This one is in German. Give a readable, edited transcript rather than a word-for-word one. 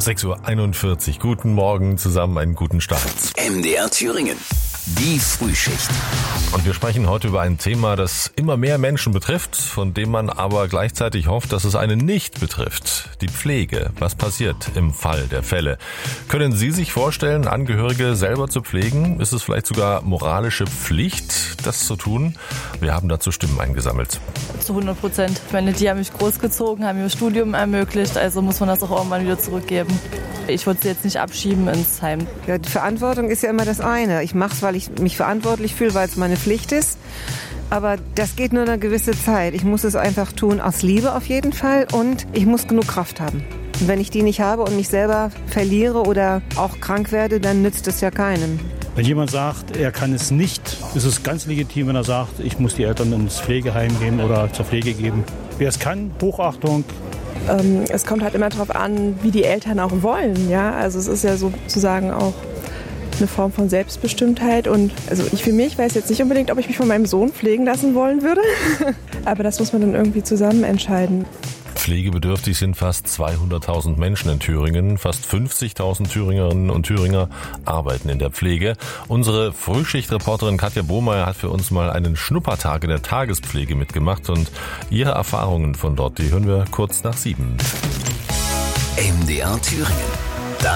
6:41 Uhr. Guten Morgen zusammen, einen guten Start. MDR Thüringen. Die Frühschicht. Und wir sprechen heute über ein Thema, das immer mehr Menschen betrifft, von dem man aber gleichzeitig hofft, dass es einen nicht betrifft. Die Pflege. Was passiert im Fall der Fälle? Können Sie sich vorstellen, Angehörige selber zu pflegen? Ist es vielleicht sogar moralische Pflicht, das zu tun? Wir haben dazu Stimmen eingesammelt. Zu 100%. Ich meine, die haben mich großgezogen, haben mir das Studium ermöglicht, also muss man das auch irgendwann wieder zurückgeben. Ich würde sie jetzt nicht abschieben ins Heim. Ja, die Verantwortung ist ja immer das eine. Ich mache es, weil ich mich verantwortlich fühle, weil es meine Pflicht ist. Aber das geht nur eine gewisse Zeit. Ich muss es einfach tun aus Liebe auf jeden Fall und ich muss genug Kraft haben. Und wenn ich die nicht habe und mich selber verliere oder auch krank werde, dann nützt es ja keinem. Wenn jemand sagt, er kann es nicht, ist es ganz legitim, wenn er sagt, ich muss die Eltern ins Pflegeheim geben oder zur Pflege geben. Wer es kann, Hochachtung. Es kommt halt immer darauf an, wie die Eltern auch wollen. Ja? Also es ist ja sozusagen auch eine Form von Selbstbestimmtheit. Und also ich für mich weiß jetzt nicht unbedingt, ob ich mich von meinem Sohn pflegen lassen wollen würde. Aber das muss man dann irgendwie zusammen entscheiden. Pflegebedürftig sind fast 200.000 Menschen in Thüringen. Fast 50.000 Thüringerinnen und Thüringer arbeiten in der Pflege. Unsere Frühschichtreporterin Katja Bohmeier hat für uns mal einen Schnuppertag in der Tagespflege mitgemacht. Und ihre Erfahrungen von dort, die hören wir kurz nach 7. MDR Thüringen.